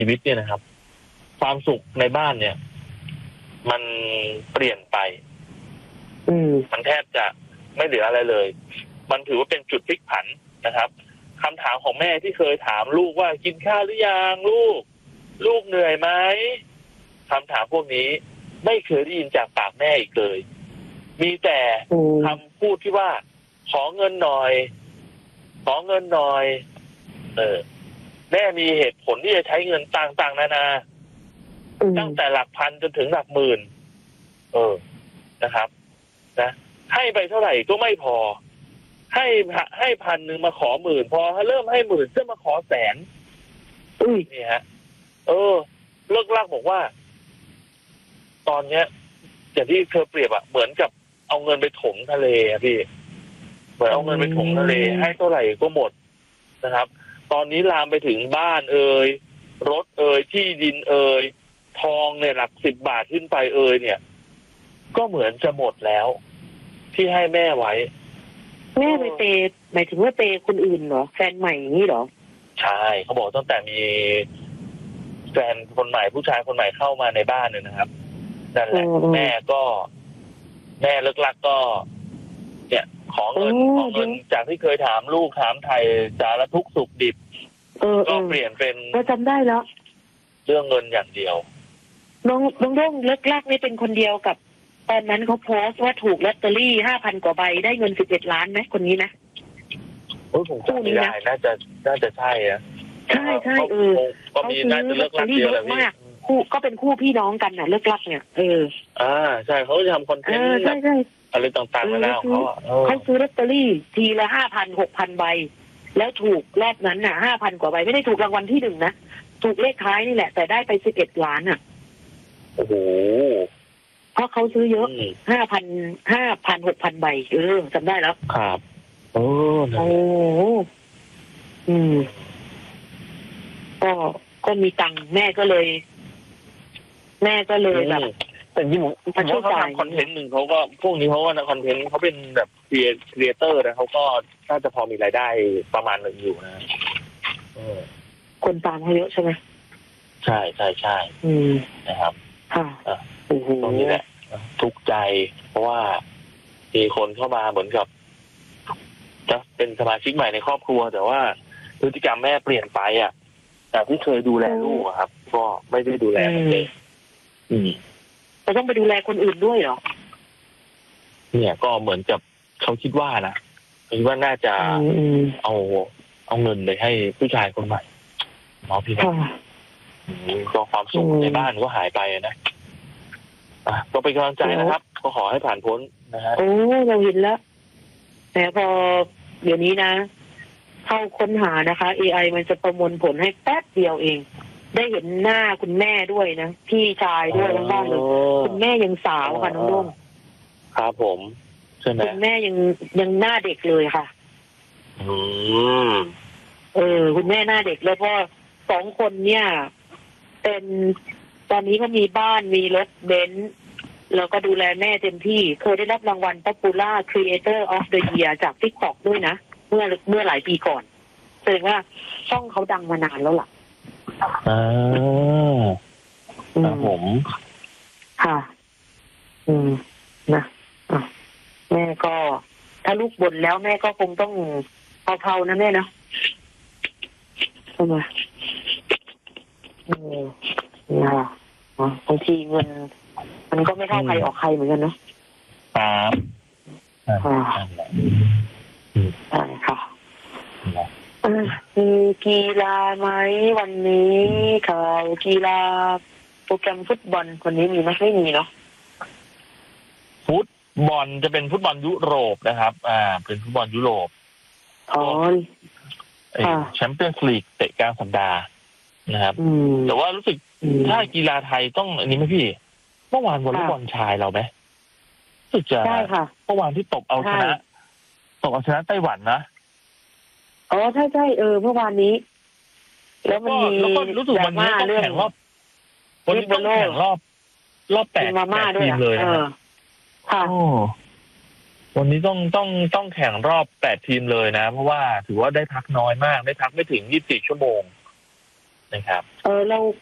ชีวิตเนี่ยนะครับความสุขในบ้านเนี่ยมันเปลี่ยนไปมันแทบจะไม่เหลืออะไรเลยมันถือว่าเป็นจุดพลิกผันนะครับคำถามของแม่ที่เคยถามลูกว่ากินข้าวหรือยังลูกเหนื่อยไหมคำถามพวกนี้ไม่เคยได้ยินจากปากแม่อีกเลยมีแต่คำพูดที่ว่าขอเงินหน่อยแม่มีเหตุผลที่จะใช้เงินต่างๆนานาตั้งแต่หลักพันจนถึงหลักหมื่นนะครับนะให้ไปเท่าไหร่ก็ไม่พอให้1,000มาขอ10,000พอเริ่มให้10,000จะมาขอ100,000นี่ฮะเลิกลากบอกว่าตอนเนี้ยอย่างที่เธอเปรียบเหมือนกับเอาเงินไปถมทะเลอะพี่เหมือนเอาเงินไปถมทะเลให้เท่าไหร่ก็หมดนะครับตอนนี้ลามไปถึงบ้านรถที่ดินทองเนี่ยหลัก10 บาทขึ้นไปเนี่ยก็เหมือนจะหมดแล้วที่ให้แม่ไว้แม่ไปเปย์หมายถึงว่าเปย์คนอื่นเหรอแฟนใหม่อย่างนี้เหรอใช่เขาบอกตั้งแต่มีแฟนคนใหม่ผู้ชายคนใหม่เข้ามาในบ้านเนี่ยนะครับนั่นแหละแม่เลิกลักก็เนี่ยขอเงินจากที่เคยถามลูกถามไทยสารทุกข์สุขดิบก็เปลี่ยนเป็นจำได้แล้วเรื่องเงินอย่างเดียวน้องเลิกลักนี่เป็นคนเดียวกับตอนนั้นเขาโพสต์ว่าถูกลอตเตอรี่ 5,000 กว่าใบได้เงิน11 ล้านไหมคนนี้นะผมจำไม่ได้น่าจะใช่อะใช่ก็มีน่าจะเลิกลักเดียวแหละพี่คู่ก็เป็นคู่พี่น้องกันน่ะเลิกลักเนี่ยใช่เขาจะทำคอนเทนต์อะไรต่างๆมาแล้วเขาซื้อลอตเตอรี่ทีละ 5,000 6,000 ใบแล้วถูกรอบนั้นน่ะ 5,000 กว่าใบไม่ได้ถูกรางวัลที่1นะถูกเลขท้ายนี่แหละแต่ได้ไป11 ล้านอ่ะโอ้โหเพราะเขาซื้อเยอะ 5,000 6,000 ใบจำได้แล้วครับก็มีตังค์แม่ก็เลยแบบแต่ที่ผมว่าเขาทำคอนเทนต์หนึ่งเขาก็พวกนี้เขาก็คอนเทนต์เขาเป็นแบบครีเอเตอร์นะเขาก็น่าจะพอมีรายได้ประมาณหนึ่งอยู่นะคนตามเขาเยอะใช่ไหมใช่นะครับตรงนี้แหละทุกข์ใจเพราะว่ามีคนเข้ามาเหมือนกับจะเป็นสมาชิกใหม่ในครอบครัวแต่ว่าพฤติกรรมแม่เปลี่ยนไปจากที่เคยดูแลลูกครับก็ไม่ได้ดูแลมันเลยแต่ต้องไปดูแลคนอื่นด้วยเหรอเนี่ยก็เหมือนกับเขาคิดว่านะคิดว่าน่าจะเอาเงินไปให้ผู้ชายคนใหม่พี่น้องก็ความสุขในบ้านก็หายไปนะก็เป็นกำลังใจนะครับก็ขอให้ผ่านพ้นนะฮะเราเห็นแล้วแต่พอเดี๋ยวนี้นะเข้าค้นหานะคะ AI มันจะประมวลผลให้แป๊บเดียวเองได้เห็นหน้าคุณแม่ด้วยนะพี่ชายด้วยทั้งบ้านเลยคุณแม่ยังสาวค่ะน้องด้งครับผมใช่ไหมคุณแม่ยังหน้าเด็กเลยค่ะคุณแม่หน้าเด็กแล้วก็2 คนเนี่ยเป็นตอนนี้ก็มีบ้านมีรถเบนซ์แล้วก็ดูแลแม่เต็มที่เคยได้รับรางวัล Popular Creator of the Year จาก TikTok ด้วยนะเมื่อหลายปีก่อนแสดงว่าช่องเขาดังมานานแล้วล่ะครับผมค่ะนะแม่ก็ถ้าลูกบ่นแล้วแม่ก็คงต้องเผาๆนะแม่นะทำไมบางทีเงินมันก็ไม่เท่าใครออกใครเหมือนกันนะครับใช่ค่ะมีกีฬาไหมวันนี้ข่าวกีฬาโปรแกรมฟุตบอลวันนี้มีไหมไม่มีเนาะฟุตบอลจะเป็นฟุตบอลยุโรปนะครับเป็นฟุตบอลยุโรปแชมเปี้ยนส์ลีกเตะกลางสัปดาห์นะครับแต่ว่ารู้สึกถ้ากีฬาไทยต้องอันนี้ไหมพี่เมื่อวานวอลเลย์บอลชายเราไหมรู้สึกจะเมื่อวานที่ตบเอาชนะไต้หวันนะใช่เมื่อวานนี้แล้วมันมีแล้วก็รู้สึกวันนี้ต้องแข่งรอบวันนี้ต้องแข่งรอบ8 ทีมเลยค่ะวันนี้ต้องแข่งรอบ8 ทีมเลยนะเพราะว่าถือว่าได้พักน้อยมากได้พักไม่ถึง24 ชั่วโมงนะครับเรา